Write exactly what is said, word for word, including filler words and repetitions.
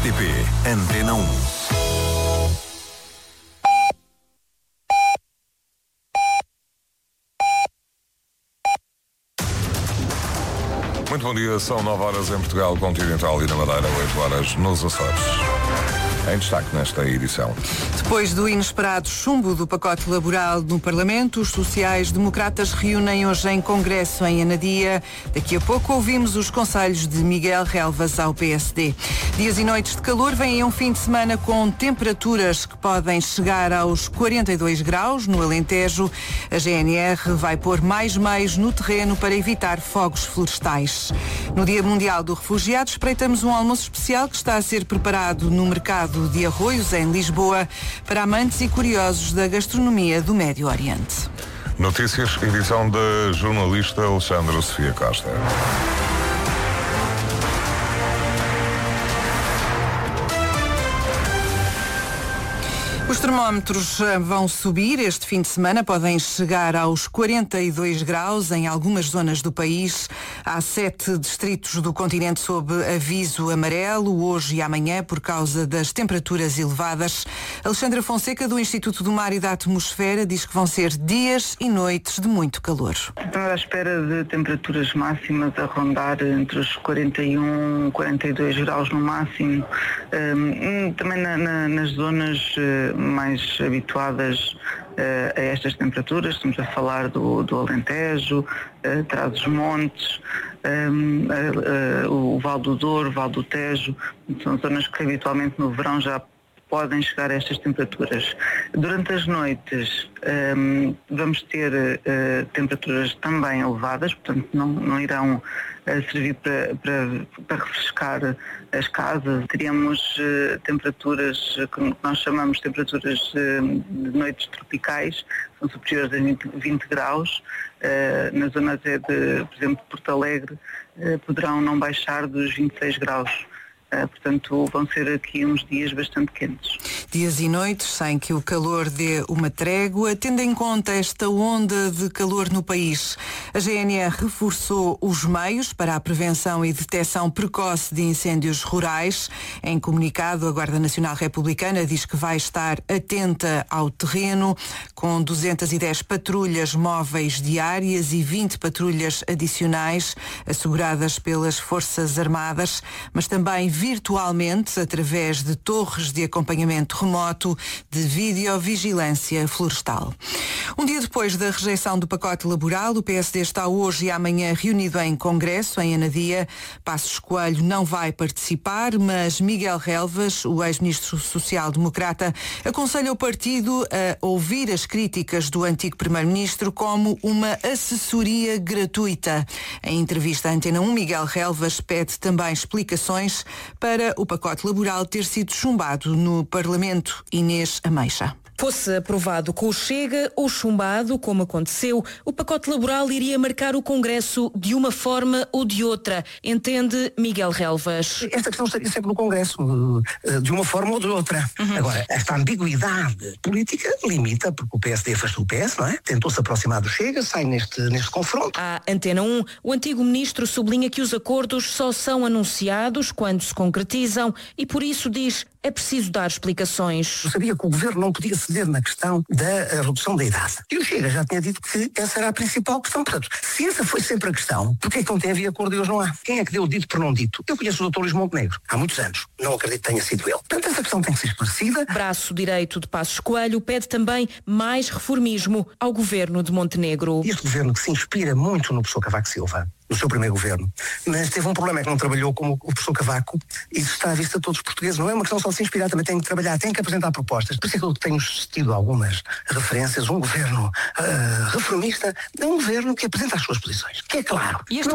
T P Antena um. Muito bom dia, são nove horas em Portugal Continental e na Madeira, oito horas nos Açores. Em destaque nesta edição. Depois do inesperado chumbo do pacote laboral no Parlamento, os sociais-democratas reúnem hoje em Congresso em Anadia. Daqui a pouco ouvimos os conselhos de Miguel Relvas ao P S D. Dias e noites de calor vêm a um fim de semana com temperaturas que podem chegar aos quarenta e dois graus no Alentejo. A G N R vai pôr mais meios no terreno para evitar fogos florestais. No Dia Mundial do Refugiado, espreitamos um almoço especial que está a ser preparado no mercado de Arroios, em Lisboa, para amantes e curiosos da gastronomia do Médio Oriente. Notícias, edição da jornalista Alexandra Sofia Costa. Os termómetros vão subir este fim de semana, podem chegar aos quarenta e dois graus em algumas zonas do país. Há sete distritos do continente sob aviso amarelo, hoje e amanhã, por causa das temperaturas elevadas. Alexandra Fonseca, do Instituto do Mar e da Atmosfera, diz que vão ser dias e noites de muito calor. Estamos à espera de temperaturas máximas a rondar entre os quarenta e um e quarenta e dois graus no máximo. Um, também na, na, nas zonas mais habituadas uh, a estas temperaturas, estamos a falar do, do Alentejo, uh, Trás-os-Montes, um, uh, uh, o Val do Douro, o Val do Tejo, são zonas que habitualmente no verão já podem chegar a estas temperaturas. Durante as noites um, vamos ter uh, temperaturas também elevadas, portanto não, não irão uh, servir para, para, para refrescar as casas. Teríamos uh, temperaturas que nós chamamos de temperaturas uh, de noites tropicais, são superiores a vinte, vinte graus. Uh, na zona de, de, por exemplo, de Porto Alegre, uh, poderão não baixar dos vinte e seis graus. Uh, portanto, vão ser aqui uns dias bastante quentes. Dias e noites sem que o calor dê uma trégua. Tendo em conta esta onda de calor no país, a G N R reforçou os meios para a prevenção e detecção precoce de incêndios rurais. Em comunicado, a Guarda Nacional Republicana diz que vai estar atenta ao terreno, com duzentas e dez patrulhas móveis diárias e vinte patrulhas adicionais asseguradas pelas Forças Armadas, mas também virtualmente através de torres de acompanhamento remoto de videovigilância florestal. Um dia depois da rejeição do pacote laboral, o P S D está hoje e amanhã reunido em Congresso, em Anadia. Passos Coelho não vai participar, mas Miguel Relvas, o ex-ministro social-democrata, aconselha o partido a ouvir as críticas do antigo primeiro-ministro como uma assessoria gratuita. Em entrevista à Antena um, Miguel Relvas pede também explicações para o pacote laboral ter sido chumbado no Parlamento. Inês Ameixa. Fosse aprovado com o Chega ou chumbado, como aconteceu, o pacote laboral iria marcar o Congresso de uma forma ou de outra, entende Miguel Relvas. Esta questão estaria sempre no Congresso, de uma forma ou de outra. Uhum. Agora, esta ambiguidade política limita, porque o P S D afastou o P S, não é? Tentou-se aproximar do Chega, sai neste, neste confronto. À Antena um, o antigo ministro sublinha que os acordos só são anunciados quando se concretizam e por isso diz é preciso dar explicações. Eu sabia que o governo não podia ceder na questão da redução da idade. E o Chega já tinha dito que essa era a principal questão. Portanto, se essa foi sempre a questão, porquê é que ontem havia acordo e hoje não há? Quem é que deu o dito por não dito? Eu conheço o doutor Luís Montenegro há muitos anos. Não acredito que tenha sido ele. Portanto, essa questão tem que ser esclarecida. Braço direito de Passos Coelho pede também mais reformismo ao governo de Montenegro. Este governo que se inspira muito no professor Cavaco Silva, no seu primeiro governo, mas teve um problema, é que não trabalhou como o professor Cavaco, e isso está à vista de todos os portugueses. Não é uma questão só de se inspirar, também tem que trabalhar, tem que apresentar propostas. Por isso é que eu tenho tido algumas referências. Um governo uh, reformista é um governo que apresenta as suas posições, que é claro. E este